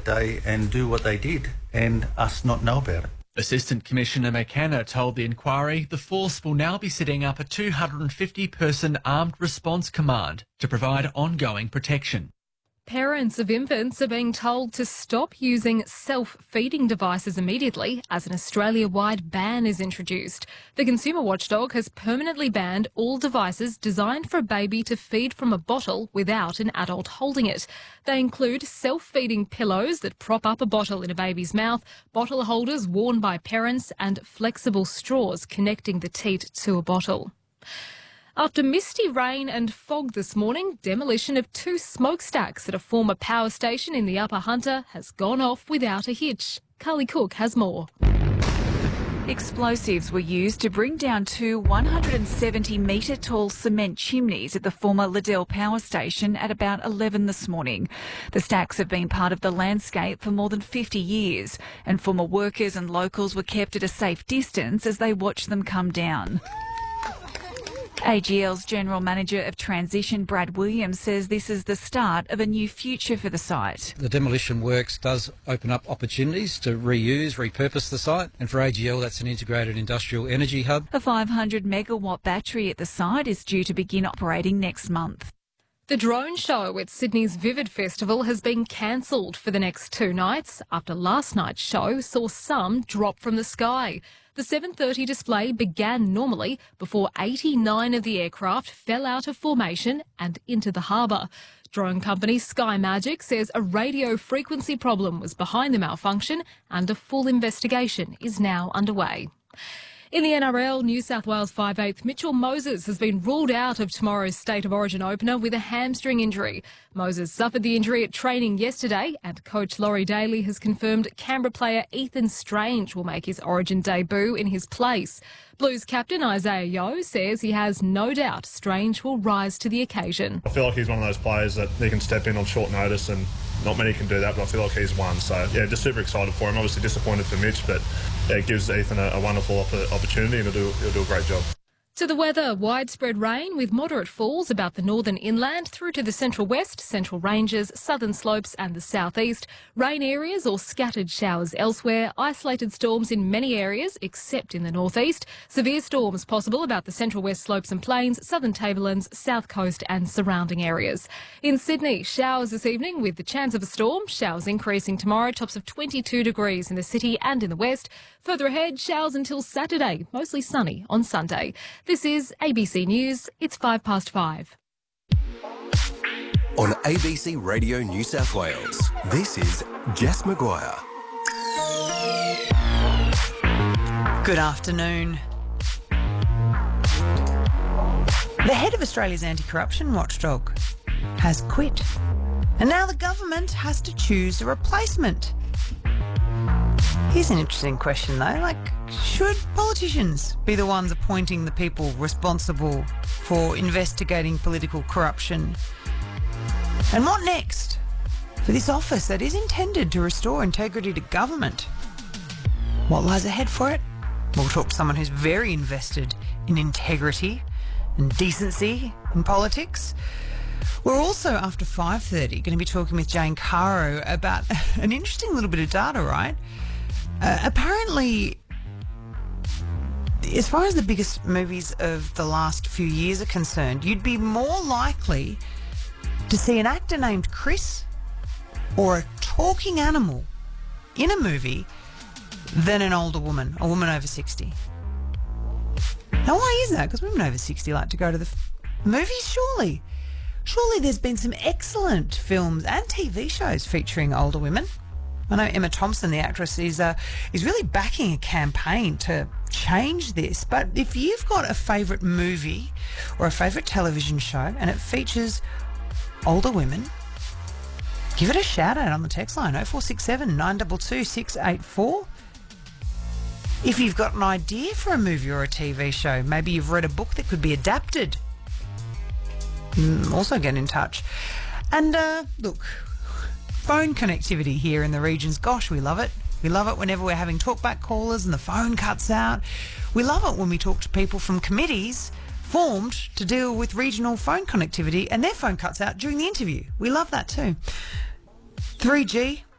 that day and do what they did and us not know about it. Assistant Commissioner McKenna told the inquiry the force will now be setting up a 250-person armed response command to provide ongoing protection. Parents of infants are being told to stop using self-feeding devices immediately as an Australia-wide ban is introduced. The Consumer Watchdog has permanently banned all devices designed for a baby to feed from a bottle without an adult holding it. They include self-feeding pillows that prop up a bottle in a baby's mouth, bottle holders worn by parents and flexible straws connecting the teat to a bottle. After misty rain and fog this morning, demolition of 2 smokestacks at a former power station in the Upper Hunter has gone off without a hitch. Carly Cook has more. Explosives were used to bring down 2 170-metre tall cement chimneys at the former Liddell power station at about 11 this morning. The stacks have been part of the landscape for more than 50 years, and former workers and locals were kept at a safe distance as they watched them come down. AGL's General Manager of Transition, Brad Williams, says this is the start of a new future for the site. The demolition works does open up opportunities to reuse, repurpose the site, and for AGL that's an integrated industrial energy hub. A 500 megawatt battery at the site is due to begin operating next month. The drone show at Sydney's Vivid Festival has been cancelled for the next 2 nights after last night's show saw some drop from the sky. The 7:30 display began normally before 89 of the aircraft fell out of formation and into the harbour. Drone company Sky Magic says a radio frequency problem was behind the malfunction and a full investigation is now underway. In the NRL, New South Wales 5/8 Mitchell Moses has been ruled out of tomorrow's State of Origin opener with a hamstring injury. Moses suffered the injury at training yesterday and coach Laurie Daly has confirmed Canberra player Ethan Strange will make his Origin debut in his place. Blues captain Isaiah Yeo says he has no doubt Strange will rise to the occasion. I feel like he's one of those players that he can step in on short notice and not many can do that, but I feel like he's one. So, yeah, just super excited for him. Obviously disappointed for Mitch, but yeah, it gives Ethan a wonderful opportunity and he'll do a great job. To the weather, widespread rain with moderate falls about the northern inland through to the central west, central ranges, southern slopes and the southeast. Rain areas or scattered showers elsewhere. Isolated storms in many areas except in the northeast. Severe storms possible about the central west slopes and plains, southern tablelands, south coast and surrounding areas. In Sydney, showers this evening with the chance of a storm. Showers increasing tomorrow, tops of 22 degrees in the city and in the west. Further ahead, showers until Saturday, mostly sunny on Sunday. This is ABC News. It's 5:05. On ABC Radio New South Wales, this is Jess Maguire. Good afternoon. The head of Australia's anti-corruption watchdog has quit. And now the government has to choose a replacement. Here's an interesting question though, should politicians be the ones appointing the people responsible for investigating political corruption? And what next for this office that is intended to restore integrity to government? What lies ahead for it? We'll talk to someone who's very invested in integrity and decency in politics. We're also, after 5:30, going to be talking with Jane Caro about an interesting little bit of data, right? Apparently, as far as the biggest movies of the last few years are concerned, you'd be more likely to see an actor named Chris or a talking animal in a movie than an older woman, a woman over 60. Now, why is that? Because women over 60 like to go to the movies, surely. Surely there's been some excellent films and TV shows featuring older women. I know Emma Thompson, the actress, is really backing a campaign to change this. But if you've got a favourite movie or a favourite television show and it features older women, give it a shout out on the text line 0467 922 684. If you've got an idea for a movie or a TV show, maybe you've read a book that could be adapted, also get in touch. And look, phone connectivity here in the regions, gosh, we love it. We love it whenever we're having talkback callers and the phone cuts out. We love it when we talk to people from committees formed to deal with regional phone connectivity and their phone cuts out during the interview. We love that too. 3G,